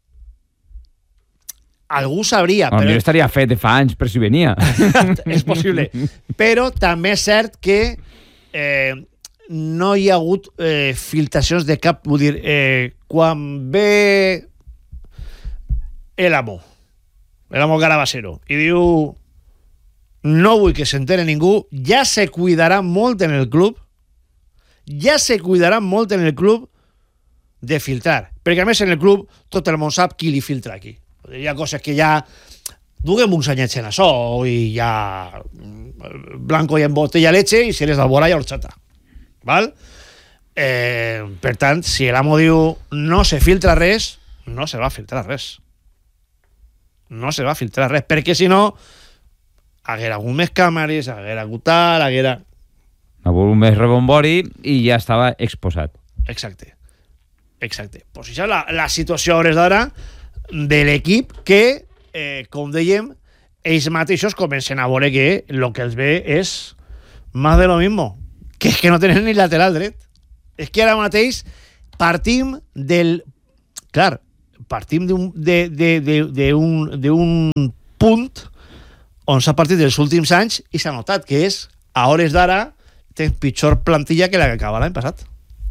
A: Algú sabria...
C: Però... Potser estaria fet de fa anys per si venia.
A: És possible. Però també és cert que eh, no hi ha hagut eh, filtracions de cap... Vull dir, eh, quan ve l'amo, l'amo Carabasero, i diu no vull que s'entere ningú, ja se cuidarà molt en el club, ja se cuidarà molt en el club de filtrar, perquè a més en el club tot el món sap qui li filtra aquí. Hi ha coses que ja duguem uns anyets en això i ja blanco i en botella leche i si eres d'Albora ja horchata, val? Eh, per tant, si l'amo diu no se filtra res, no se va filtrar res, no se va filtrar res, perquè si no haguera hagut més càmeres, haguera hagut tal, haguera...
C: Ha hagut més rebombori i ja estava exposat.
A: Exacte, exacte. Pues això és la, la situació a hores d'ara de l'equip que, eh, com dèiem, ells mateixos comencen a veure que el que els ve és més de lo mismo, que és que no tenen ni lateral dret. És que ara mateix partim del... Clar, partim d'un de, de, de, de un, de un punt on s'ha partit dels últims anys i s'ha notat que és, a hores d'ara, tens pitjor plantilla que la que acaba l'any passat.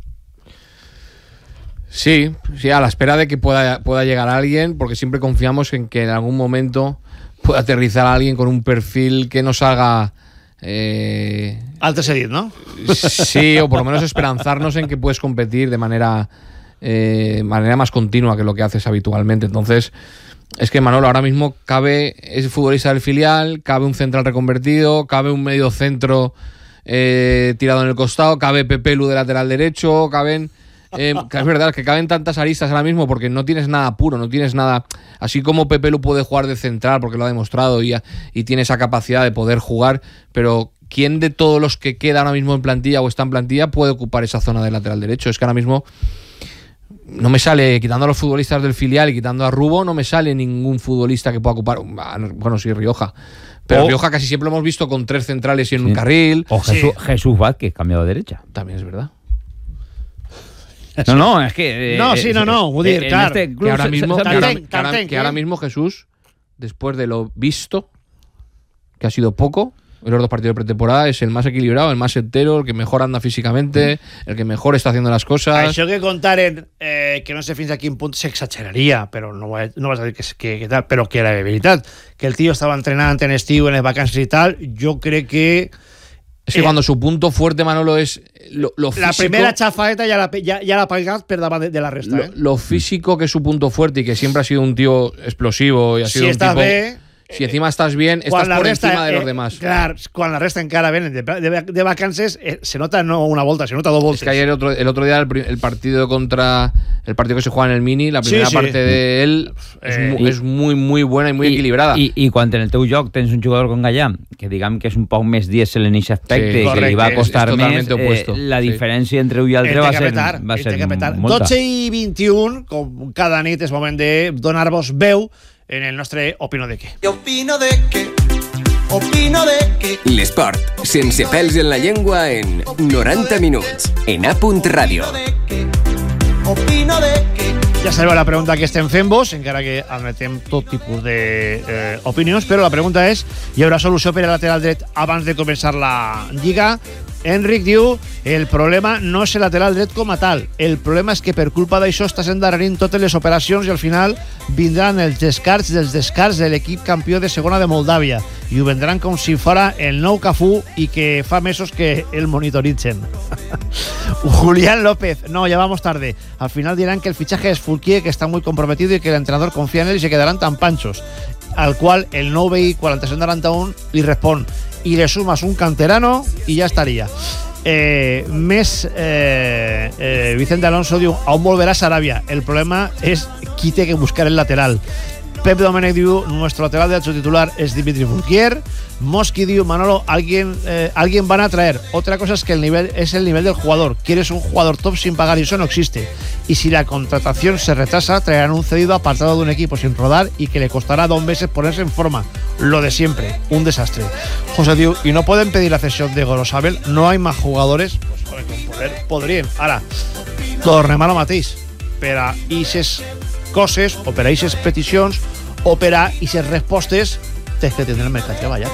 B: Sí, sí, a la espera de que pueda, pueda llegar alguien, porque siempre confiamos en que en algún momento pueda aterrizar alguien con un perfil que nos haga... Eh,
A: Altre seguit, ¿no?
B: Sí, o por lo menos esperanzarnos en que puedes competir de manera, eh, manera más continua que lo que haces habitualmente. Entonces... Es que Manolo ahora mismo cabe, es futbolista del filial, cabe un central reconvertido, cabe un medio centro eh, tirado en el costado, cabe Pepelu de lateral derecho, caben, eh, es verdad que caben tantas aristas ahora mismo porque no tienes nada puro, no tienes nada, así como Pepelu puede jugar de central porque lo ha demostrado y, y tiene esa capacidad de poder jugar, pero ¿quién de todos los que queda ahora mismo en plantilla o está en plantilla puede ocupar esa zona de lateral derecho? Es que ahora mismo no me sale, quitando a los futbolistas del filial y quitando a Rubo, no me sale ningún futbolista que pueda ocupar. Bueno, sí, Rioja. Pero o, Rioja casi siempre lo hemos visto con tres centrales y en sí. un carril.
C: O Jesús, sí. Jesús Vázquez, cambiado a derecha.
B: También es verdad.
C: No, no, es que...
A: Eh, no, sí, no, no. Vull dir, clar,
B: este que, ahora mismo, que, ahora, que, ahora, que ahora mismo Jesús, después de lo visto, que ha sido poco... en los dos partidos de pretemporada, es el más equilibrado, el más entero, el que mejor anda físicamente, el que mejor está haciendo las cosas.
A: Això que contaren, eh, que no sé fins a quin punt s'exageraria, però no, no vas a dir que, que, que tal, però que era de veritat, que el tío estava entrenant en estiu, en les vacances y tal, yo creo que...
B: Es que eh, cuando su punto fuerte, Manolo, es lo, lo físico...
A: La primera chafaeta ya la, ya, ya la pagat per davant de, de la resta.
B: Lo,
A: eh?
B: lo físico que es su punto fuerte y que siempre ha sido un tío explosivo y ha
A: si
B: sido un tipo...
A: Bé,
B: si encima estás bien, estás por resta, encima de los eh, demás.
A: Claro, cuando la resta encara bien de, de, de vacances, eh, se nota no una vuelta, se nota dos vueltas.
B: Es que ayer otro, el otro día el, el partido contra el partido que se juega en el Mini, la primera sí, sí. parte de él es, eh, muy, y, es muy muy buena y muy
C: y,
B: equilibrada.
C: Y, y cuando en el teu joc tens un jugador con Gallà, que digamos que es un poc més diésel en aquest aspecte, sí,
A: correcte,
C: que li va costar més,
B: opuesto,
C: eh, la
B: sí.
C: diferència entre un i altre va ser, petar, va ser molta.
A: dotze i vint-i-un, com cada nit és moment de donar-vos veu en el nostre Opino de què.
D: Opino de què, opino de què.
E: L'esport, sense pèls en la llengua en noranta minuts, en A punt Ràdio.
D: Opino de què.
A: Ja sabeu la pregunta que estem fent-vos, encara que admetem tot tipus d'opinions, eh, però la pregunta és, hi haurà solució per al lateral dret abans de començar la Lliga? Enric diu, el problema no és el lateral dret com a tal, el problema és que per culpa d'això estàs endarrerint totes les operacions i al final vindran els descarts dels descarts de l'equip campió de segona de Moldàvia i ho vendran com si fora el nou Cafú i que fa mesos que el monitoritzen. Julián López, no, ya vamos tarde. Al final dirán que el fichaje es Fulquier, que está muy comprometido y que el entrenador confía en él y se quedarán tan panchos. Al cual el nou B I quaranta-set noranta-un li respon i le sumas un canterano i ja estaria. Eh, més eh, eh, Vicente Alonso diu, aún volverá Sarabia, el problema es qui té que buscar el lateral. Pep Domènech diu, nuestro lateral derecho titular es Dimitri Fulquier. Mosqui diu, Manolo, alguien, eh, alguien van a traer. Otra cosa es que el nivel es el nivel del jugador. Quieres un jugador top sin pagar y eso no existe. Y si la contratación se retrasa, traerán un cedido apartado de un equipo sin rodar y que le costará dos meses ponerse en forma. Lo de siempre, un desastre. José diu, y no pueden pedir la cesión de Gorosabel, no hay más jugadores. Pues joder, con poder podrien. Ara, tornem a lo mateix. Per a ixes coses o per a ixes peticions o per a ixes respostes tens que tindre el mercat treballat.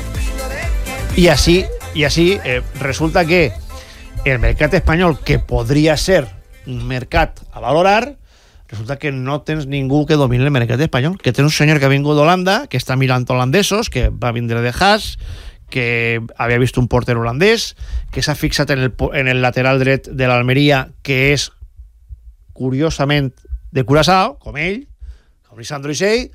A: I així, i així eh, resulta que el mercat espanyol, que podria ser un mercat a valorar, resulta que no tens ningú que domini el mercat espanyol, que tens un senyor que ha vingut d'Holanda, que està mirant holandesos, que va vindre de Haas, que havia vist un porter holandès, que s'ha fixat en el, en el lateral dret de l'Almeria, que és curiosament de Curaçao, com ell, com Lisandro Isell,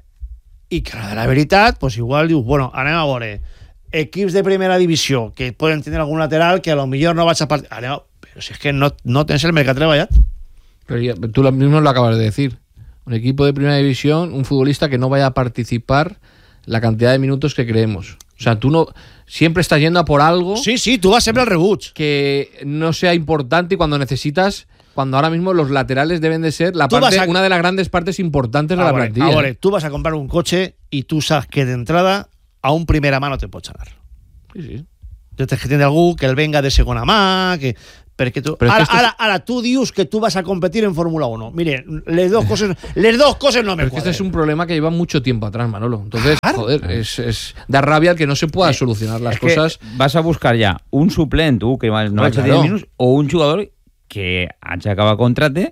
A: i que la de la veritat, pues igual dius, bueno, anem a veure, equips de primera divisió que poden tenir algun lateral que a lo millor no vaig a partir... Anem a... Però si és que no, no tens el mercat treballat.
B: Pero ya, tú lo mismo lo acabas de decir. Un equipo de primera división, un futbolista que no vaya a participar la cantidad de minutos que creemos. O sea, tú no... Siempre estás yendo a por algo...
A: Sí, sí, tú vas siempre al rebuig.
B: Que no sea importante y cuando necesitas... Cuando ahora mismo los laterales deben de ser la parte, a... una de las grandes partes importantes de la
A: ahora,
B: plantilla.
A: Ahora, tú vas a comprar un coche y tú sabes que de entrada a un primera mà no te pots anar.
B: Sí, sí.
A: Tens que tindre algú que el venga de segona mà, que... Perquè tu... Ara,
B: es que
A: ara, ara, tú dius que tú vas a competir en Fórmula uno. Mire, les dos cosas, les dos cosas no me
B: Pero es que este es un problema que lleva mucho tiempo atrás, Manolo. Entonces, ¿Ar? joder, es, es dar rabia el que no se pueda eh, solucionar las cosas.
C: Vas a buscar ya un suplent, tú, que no ha hecho diez minutos, o un jugador que hagi acabat contracte,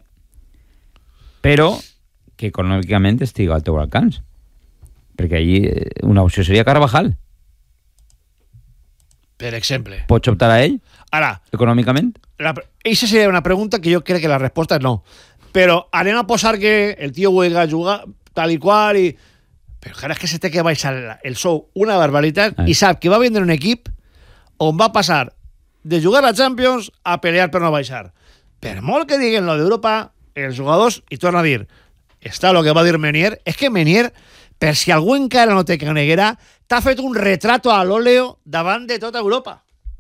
C: però que econòmicament estigui al teu alcance. Perquè allí una opció seria Carvajal.
A: Per exemple.
C: Pots optar a ell?
A: Ara,
C: econòmicament?
A: Aquesta seria una pregunta que jo crec que la resposta és no. Però anem a posar que el tio juega a jugar tal i qual i... Però clar, és que se té que baixar el sou una barbaritat Ai. i sap que va vindre un equip on va passar de jugar a Champions a pelear per no baixar. Per molt que diguen lo d'Europa, els jugadors, i torna a dir, està lo que va dir Menier, és que Menier, per si algú encara no té coneguera, t'ha fet un retrato a l'óleo davant de tota Europa.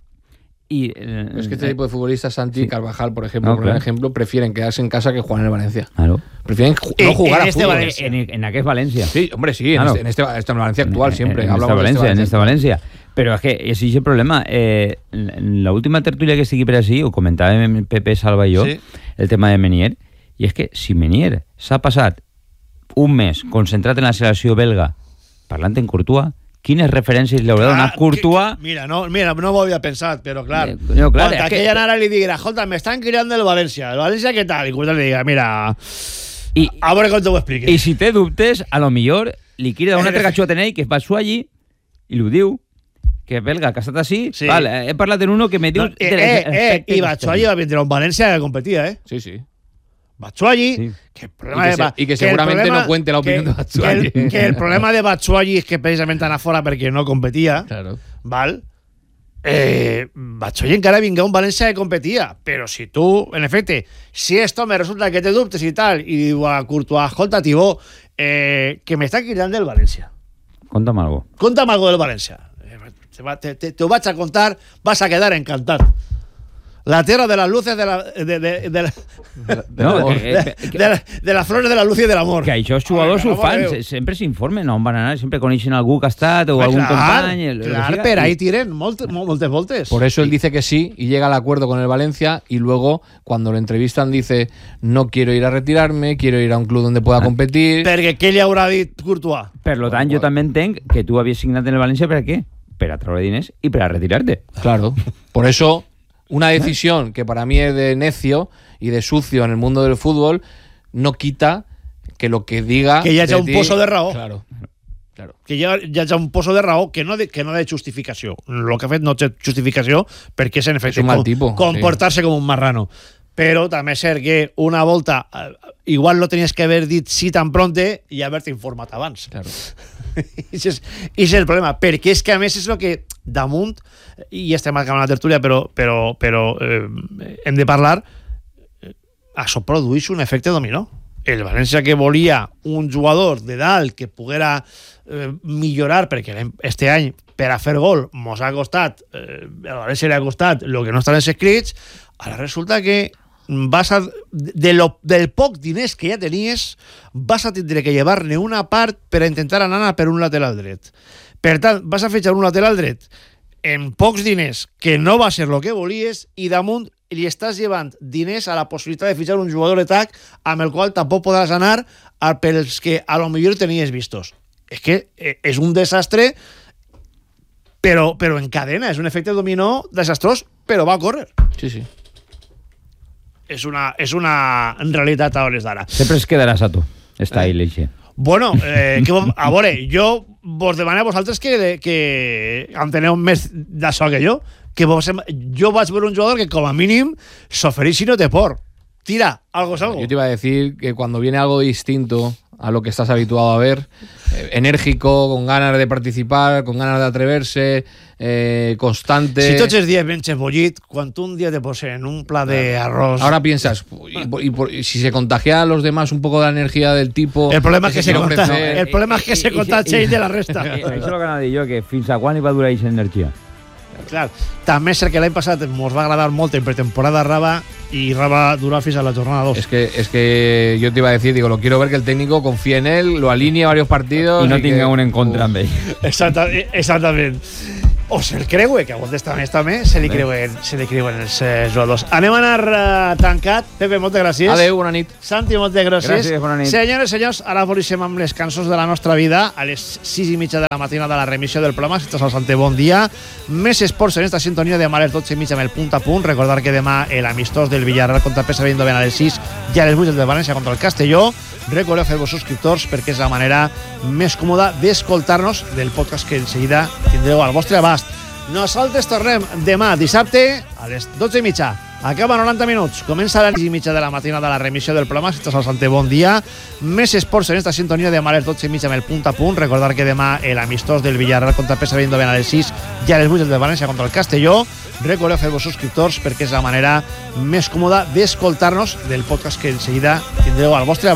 C: Y, eh,
B: es que este tipo de futbolistas, Santi sí. Carvajal, por ejemplo, no, por claro. ejemplo, prefieren quedarse en casa que jugar en el Valencia.
C: Claro.
B: Prefieren ju no jugar
C: en
B: a
C: este
B: fútbol.
C: Valencia. En, en aquel Valencia.
B: Sí, hombre, sí, claro. en, este, en este Valencia actual
C: en,
B: siempre.
C: En,
B: en
C: esta Valencia,
B: este
C: en esta Valencia. Pero es que ese es el problema. Eh, en la última tertulia que estigui per així, ho comentàvem Pepe Salva i jo, sí. el tema de Menier, i és que si Menier s'ha passat un mes concentrat en la selecció belga parlant en Courtois, quines referències li haurà donat Courtois?
A: Que, mira, no, mira, no ho havia pensat, però clar,
C: eh, no, clar
A: quan aquella que... anara li diguera, escolta, m'estan cridant del València, el València què tal? I Courtois li diga, mira, I, a veure com t'ho expliqui.
C: I si té dubtes, a lo millor li crida un altre cachot en ell que va su allí i li ho diu, que belga, que ha estat així, sí. Vale, he parlat en uno que me diu...
A: No, eh, eh, eh, i Batshuayi va vindre a un València que competia, eh?
B: Sí, sí.
A: Batshuayi, sí. que el problema
B: y que,
A: de,
B: se, y que seguramente
A: que problema,
B: no cuente la opinión
A: que,
B: de Batshuayi.
A: Que el, que el problema de Batshuayi es que precisamente anava fora perquè no competia,
B: claro.
A: val? Eh, Batshuayi encara vinga a un València que competia, però si tu, en efecte, si esto me resulta que te dubtes i tal, i diu a Courtois, escolta, Tibó, eh, que me està cridant del València.
C: Conta'm algo.
A: Conta'm algo del València. Te, te, te ho vaig a contar, vas a quedar encantat. La tierra de las luces de la de, de, de, de, la, no, de, de, de, de, de las flores de la luz i de l'amor.
C: Que això els jugadors ho fan, sempre s'informen on van anar, sempre coneixen algú que ha estat o algún company.
A: Claro, pero ahí tiren moltes, moltes voltes.
B: Por eso él dice que sí y llega al acuerdo con el Valencia y luego cuando lo entrevistan dice no quiero ir a retirarme, quiero ir a un club donde pueda ah. competir.
A: Perquè què li haurà dit Courtois?
C: Per lo tant, jo també entenc que tu havies signat en el Valencia per a què? Per a treure diners i per a retirar-te.
B: Claro, por eso una decisión que para mí es de necio y de sucio en el mundo del fútbol no quita que lo que diga...
A: Que hi hagi un
B: ti,
A: pozo de raó.
B: Claro. Claro.
A: Que hi, ha, hi hagi un pozo de raó que no de, que no de justificació. El que ha fet no té justificació perquè és en efecte
B: és un mal
A: com,
B: tipo,
A: comportar-se sí. com un marrano. Però també és cert que una volta eh, igual lo tenies que haver dit sí tan pronte i haver-te informat abans.
B: Claro.
A: I és, és el problema, perquè és que a més és el que damunt, i estem acabant la tertúlia, però, però, però eh, hem de parlar, eh, això produeix un efecte dominó. El València que volia un jugador de dalt que poguera eh, millorar, perquè este any per a fer gol mos ha costat, eh, el València li ha costat el que no estan escrits, ara resulta que vas a, de lo, del poc diners que ja tenies vas a tindre que llevar-ne una part per a intentar anar per un lateral dret. Per tant, vas a fitxar un lateral dret en pocs diners que no va ser el que volies i damunt li estàs llevant diners a la possibilitat de fitxar un jugador de tac amb el qual tampoc podràs anar pels que a lo millor tenies vistos. És que és un desastre, però, però en cadena, és un efecte dominó desastrós, però va a córrer.
B: Sí, sí.
A: És una, és una realitat a hores d'ara.
C: Sempre es quedaràs a tu, està ahí l'eixe.
A: Bueno, eh, que, a veure, jo vos demano a vosaltres que, que enteneu més d'això que jo, que vos, jo vaig veure un jugador que com a mínim s'ofereix i no té por. Tira, algo es algo.
B: Yo te iba a decir que cuando viene algo distinto a lo que estás habituado a ver, eh, enérgico, con ganas de participar, con ganas de atreverse, eh, constante...
A: Si tots els dies vens bollit, quan tu un dia te posen un pla de arroz...
B: Ahora piensas, y, y, y, y si se contagia a los demás un poco de la energía del tipo...
A: El problema és que,
B: que
A: se,
B: ofrecer...
A: contagia, el problema és que se contagia de la resta.
C: Això és el que anava a dir jo, que fins a quan hi va durar aquesta energia?
A: Clar, també és que l'any passat ens va agradar molt en pretemporada Raba y Raba duró fins a la jornada dos.
B: Es que, es que yo te iba a decir, digo, lo quiero ver que el técnico confíe en él, lo alinee varios partidos...
C: Y no
B: y
C: tenga
B: que,
C: un en contra amb ell.
A: Exactament. Exactament. O se'l creue, que a voltes també, també se li creuen, se li creuen els eh, jugadors. Anem a anar uh, tancat. Pepe, moltes gràcies.
B: Adéu, bona nit.
A: Santi, moltes gràcies.
C: Gràcies, bona nit.
A: Senyores i senyors, ara volíssim amb les cançons de la nostra vida a les sis i mitja de la matina de la remissió del programa. Si estàs al Santé, bon dia. Més esports en esta sintonia de a les dotze i mitja amb el punt a punt. Recordar que demà l'amistós del Villarreal contra P S V Eindhoven a les sis i a les vuit del de València contra el Castelló. Recordeu fer-vos subscriptors perquè és la manera més còmoda d'escoltar-nos del podcast que en seguida tindreu al vostre abast. Nosaltres tornem demà dissabte a les dotze i mitja. Acaba noranta minuts. Comença a les sis i mitja de la matina de la remissió del programa. Si estàs al Santé, bon dia. Més esports en esta sintonia de a les dotze i mitja amb el punt a punt. Recordar que demà l'amistós del Villarreal contra P S V Eindhoven a les sis i a les vuit del de València contra el Castelló. Recordeu fer-vos subscriptors perquè és la manera més còmoda d'escoltar-nos del podcast que en seguida tindreu al vostre